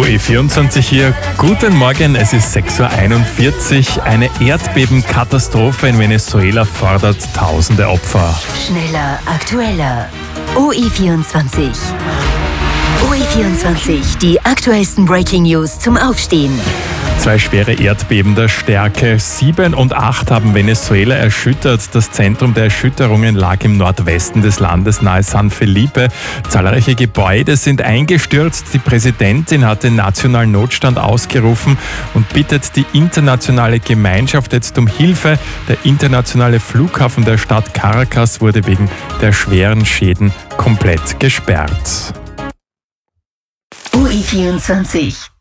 OE24 hier. Guten Morgen, es ist 6:41 Uhr. Eine Erdbebenkatastrophe in Venezuela fordert tausende Opfer. Schneller, aktueller. OE24. OE24, die aktuellsten Breaking News zum Aufstehen. 2 schwere Erdbeben der Stärke 7 und 8 haben Venezuela erschüttert. Das Zentrum der Erschütterungen lag im Nordwesten des Landes nahe San Felipe. Zahlreiche Gebäude sind eingestürzt. Die Präsidentin hat den nationalen Notstand ausgerufen und bittet die internationale Gemeinschaft jetzt um Hilfe. Der internationale Flughafen der Stadt Caracas wurde wegen der schweren Schäden komplett gesperrt. OE24.